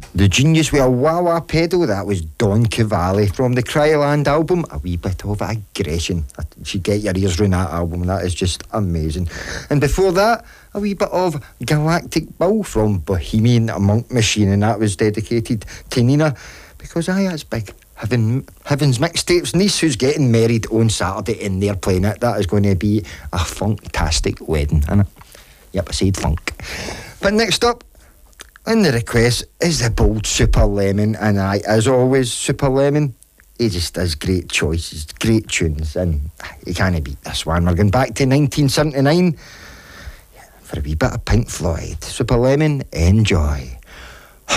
The Genius with a wah-wah pedal, that was Don Cavalli from the Cryland album. A wee bit of aggression. You should get your ears round that album, that is just amazing. And before that, a wee bit of Galactic Bull from Bohemian Monk Machine, and that was dedicated to Nina, because that's big. Heaven's Mixtapes niece who's getting married on Saturday, and they're playing it. That is going to be a fantastic wedding, isn't it? Yep, I said funk. But next up on the request is the bold Super Lemon, and as always, Super Lemon, he just does great choices, great tunes, and you can't beat this one. We're going back to 1979 for a wee bit of Pink Floyd. Super Lemon, enjoy.